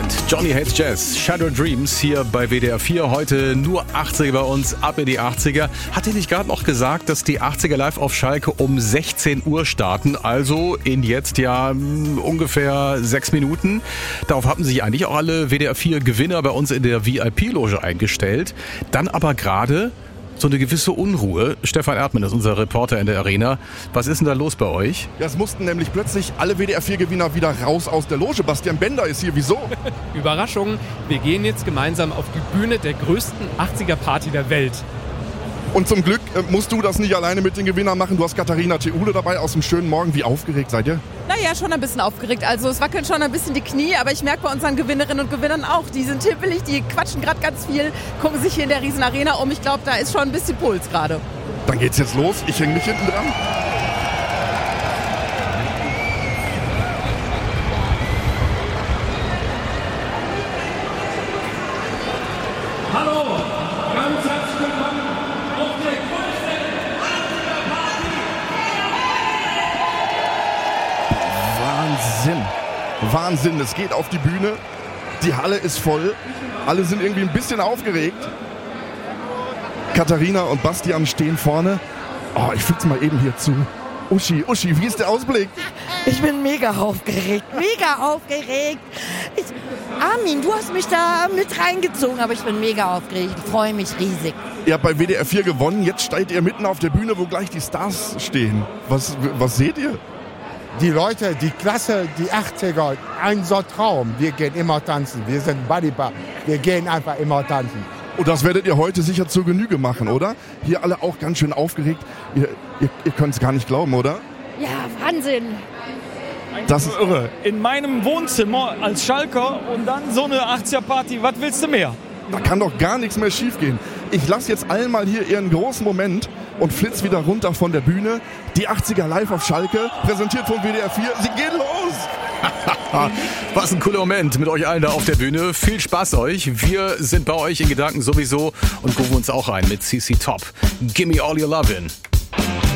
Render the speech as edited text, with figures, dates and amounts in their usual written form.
sind. Johnny Hates Jazz, Shadow Dreams hier bei WDR 4. Heute nur 80er bei uns, ab in die 80er. Hatte ich nicht gerade noch gesagt, dass die 80er live auf Schalke um 16 Uhr starten? Also in jetzt ungefähr 6 Minuten. Darauf haben sich eigentlich auch alle WDR 4 Gewinner bei uns in der VIP-Loge eingestellt. Dann aber gerade so eine gewisse Unruhe. Stefan Erdmann ist unser Reporter in der Arena. Was ist denn da los bei euch? Ja, es mussten nämlich plötzlich alle WDR-4-Gewinner wieder raus aus der Loge. Bastian Bender ist hier. Wieso? Überraschung, wir gehen jetzt gemeinsam auf die Bühne der größten 80er-Party der Welt. Und zum Glück musst du das nicht alleine mit den Gewinnern machen. Du hast Katharina Theule dabei aus dem schönen Morgen. Wie aufgeregt seid ihr? Naja, schon ein bisschen aufgeregt. Also es wackeln schon ein bisschen die Knie, aber ich merke bei unseren Gewinnerinnen und Gewinnern auch, die sind hippelig, die quatschen gerade ganz viel, gucken sich hier in der Riesenarena um. Ich glaube, da ist schon ein bisschen Puls gerade. Dann geht's jetzt los. Ich hänge mich hinten dran. Hallo, ganz herzlich willkommen auf der größten 80er-Party. Wahnsinn, es geht auf die Bühne. Die Halle ist voll. Alle sind irgendwie ein bisschen aufgeregt. Katharina und Bastian stehen vorne. Oh, ich fühl's mal eben hier zu. Uschi, wie ist der Ausblick? Ich bin mega aufgeregt. Armin, du hast mich da mit reingezogen, aber ich bin mega aufgeregt. Ich freue mich riesig. Ihr habt bei WDR 4 gewonnen. Jetzt steht ihr mitten auf der Bühne, wo gleich die Stars stehen. Was seht ihr? Die Leute, die Klasse, die 80er, ein so Traum. Wir gehen immer tanzen. Wir sind Bodybar. Wir gehen einfach immer tanzen. Und das werdet ihr heute sicher zur Genüge machen, oder? Hier alle auch ganz schön aufgeregt. Ihr könnt es gar nicht glauben, oder? Ja, Wahnsinn. Das ist irre. In meinem Wohnzimmer als Schalker und dann so eine 80er-Party. Was willst du mehr? Da kann doch gar nichts mehr schief gehen. Ich lasse jetzt allen mal hier ihren großen Moment und flitz wieder runter von der Bühne. Die 80er live auf Schalke, präsentiert von WDR 4. Sie gehen los! Was ein cooler Moment mit euch allen da auf der Bühne. Viel Spaß euch. Wir sind bei euch in Gedanken sowieso und gucken uns auch ein mit CC Top. Gimme all your lovin'.